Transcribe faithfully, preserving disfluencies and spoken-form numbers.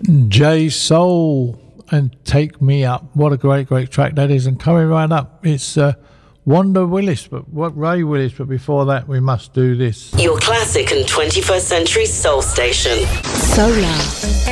J Soul and Take Me Up. What a great, great track that is. And coming right up, it's uh, Wanda Willis, but what Ray Willis. But before that, we must do this. Your classic and twenty-first century soul station. Solar.